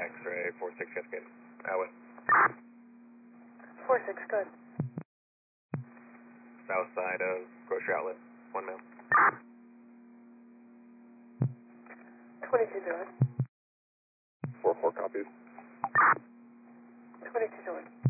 X-ray 46 Cascade. Outward. 46, good. South side of grocery outlet. 1 mil. 22 doing. 4-4 copies. 22 doing.